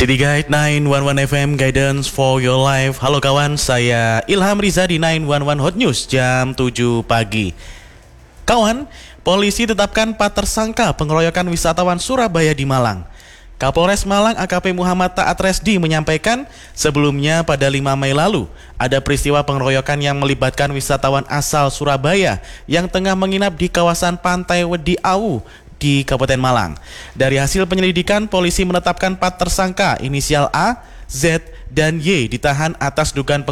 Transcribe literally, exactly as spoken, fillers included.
City Guide sembilan satu satu F M Guidance for your life. Halo kawan, saya Ilham Riza di sembilan satu satu Hot News jam tujuh pagi. Kawan, polisi tetapkan empat tersangka pengeroyokan wisatawan Surabaya di Malang. Kapolres Malang A K P Muhammad Taat Resdi menyampaikan sebelumnya pada lima Mei lalu ada peristiwa pengeroyokan yang melibatkan wisatawan asal Surabaya yang tengah menginap di kawasan Pantai Wedi Awu di Kabupaten Malang. Dari hasil penyelidikan, polisi menetapkan empat tersangka inisial A, Z, dan Y ditahan atas dugaan